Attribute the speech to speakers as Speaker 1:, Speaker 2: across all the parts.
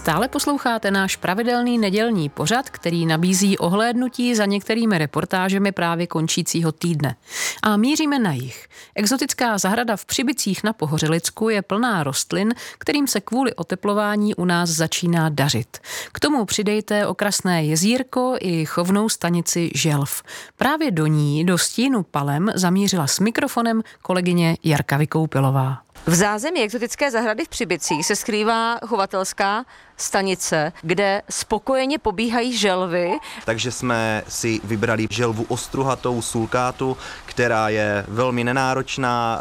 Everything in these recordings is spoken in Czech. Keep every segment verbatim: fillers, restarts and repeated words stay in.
Speaker 1: Stále posloucháte náš pravidelný nedělní pořad, který nabízí ohlédnutí za některými reportážemi právě končícího týdne. A míříme na jih. Exotická zahrada v Přibicích na Pohořelicku je plná rostlin, kterým se kvůli oteplování u nás začíná dařit. K tomu přidejte okrasné jezírko i chovnou stanici Želv. Právě do ní, do stínu palem, zamířila s mikrofonem kolegyně Jarka Vykoupilová.
Speaker 2: V zázemí exotické zahrady v Přibicích se skrývá chovatelská stanice, kde spokojeně pobíhají želvy.
Speaker 3: Takže jsme si vybrali želvu ostruhatou sulkátu, která je velmi nenáročná,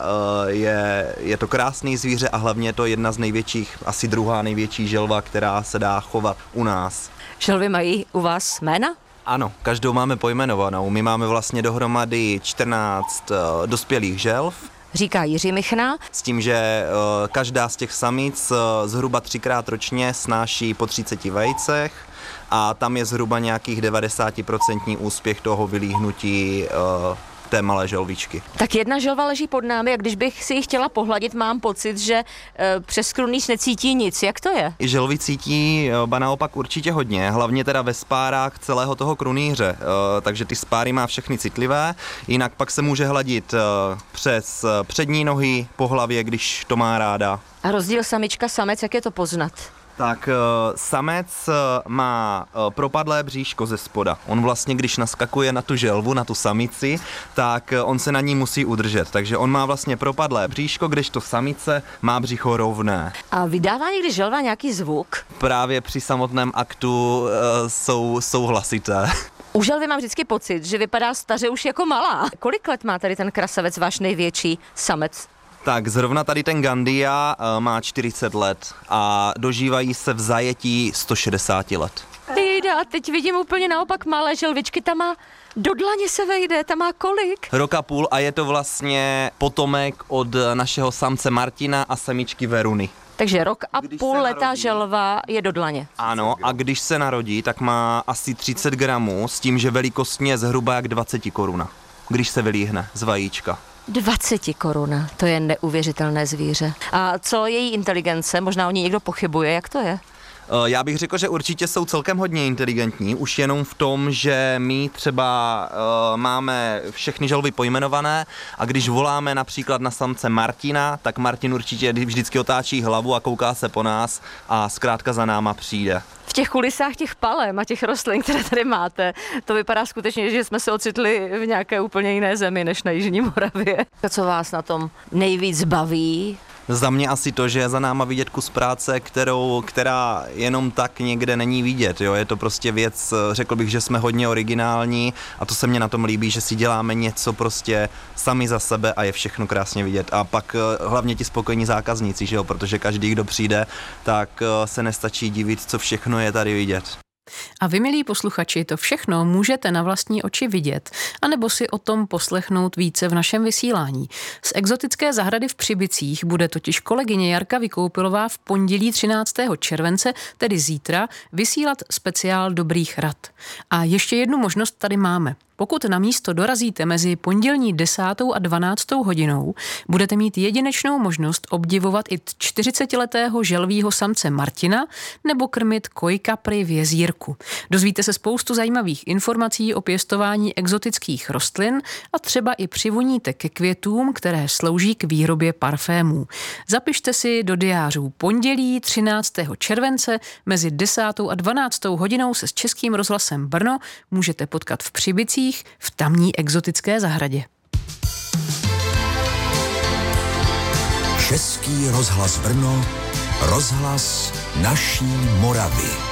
Speaker 3: je, je to krásný zvíře a hlavně je to jedna z největších, asi druhá největší želva, která se dá chovat u nás.
Speaker 2: Želvy mají u vás jména?
Speaker 3: Ano, každou máme pojmenovanou. My máme vlastně dohromady čtrnáct uh, dospělých želv.
Speaker 2: Říká Jiří Michna.
Speaker 3: S tím, že uh, každá z těch samic uh, zhruba třikrát ročně snáší po třiceti vejcech a tam je zhruba nějakých devadesát procent úspěch toho vylíhnutí uh, té malé želvičky.
Speaker 2: Tak jedna želva leží pod námi a když bych si ji chtěla pohladit, mám pocit, že e, přes krunýř necítí nic. Jak to je?
Speaker 3: Želvy cítí, ba naopak určitě hodně, hlavně teda ve spárách celého toho krunýře, e, takže ty spáry má všechny citlivé, jinak pak se může hladit e, přes přední nohy po hlavě, když to má ráda.
Speaker 2: A rozdíl samička, samec, jak je to poznat?
Speaker 3: Tak samec má propadlé bříško ze spoda. On vlastně, když naskakuje na tu želvu, na tu samici, tak on se na ní musí udržet. Takže on má vlastně propadlé bříško, kdežto samice má břicho rovné.
Speaker 2: A vydává někdy želva nějaký zvuk?
Speaker 3: Právě při samotném aktu uh, jsou, jsou hlasité.
Speaker 2: U želvy mám vždycky pocit, že vypadá staře už jako malá. Kolik let má tady ten krasavec, váš největší samec?
Speaker 3: Tak zrovna tady ten Gandia uh, má čtyřicet let a dožívají se v zajetí sto šedesát let.
Speaker 2: Týda, teď vidím úplně naopak malé želvičky, ta má do dlaně se vejde, ta má kolik?
Speaker 3: Rok a půl a je to vlastně potomek od našeho samce Martina a samičky Veruny.
Speaker 2: Takže rok a když půl letá želva je do dlaně.
Speaker 3: Ano, a když se narodí, tak má asi třicet gramů s tím, že velikostně je zhruba jak dvacet korun, když se vylíhne z vajíčka.
Speaker 2: dvacet korun, to je neuvěřitelné zvíře. A co její inteligence? Možná o ní někdo pochybuje, jak to je?
Speaker 3: Já bych řekl, že určitě jsou celkem hodně inteligentní, už jenom v tom, že my třeba uh, máme všechny želvy pojmenované a když voláme například na samce Martina, tak Martin určitě vždycky otáčí hlavu a kouká se po nás a zkrátka za náma přijde.
Speaker 2: V těch kulisách těch palem a těch rostlin, které tady máte, to vypadá skutečně, že jsme se ocitli v nějaké úplně jiné zemi než na Jižní Moravě. Co vás na tom nejvíc baví?
Speaker 3: Za mě asi to, že je za náma vidět kus práce, kterou, která jenom tak někde není vidět. Jo? Je to prostě věc, řekl bych, že jsme hodně originální a to se mně na tom líbí, že si děláme něco prostě sami za sebe a je všechno krásně vidět. A pak hlavně ti spokojení zákazníci, že jo? Protože každý, kdo přijde, tak se nestačí divit, co všechno je tady vidět.
Speaker 1: A vy, milí posluchači, to všechno můžete na vlastní oči vidět, anebo si o tom poslechnout více v našem vysílání. Z exotické zahrady v Přibicích bude totiž kolegyně Jarka Vykoupilová v pondělí třináctého července, tedy zítra, vysílat speciál Dobrých rad. A ještě jednu možnost tady máme. Pokud na místo dorazíte mezi pondělní desátou a dvanáctou hodinou, budete mít jedinečnou možnost obdivovat i čtyřicetiletého želvího samce Martina nebo krmit kojkapry v jezírku. Dozvíte se spoustu zajímavých informací o pěstování exotických rostlin a třeba i přivoníte ke květům, které slouží k výrobě parfémů. Zapište si do diářů pondělí třináctého července mezi desátou a dvanáctou hodinou se s Českým rozhlasem Brno můžete potkat v Přibicích v tamní exotické zahradě.
Speaker 4: Český rozhlas Brno, rozhlas naší Moravy.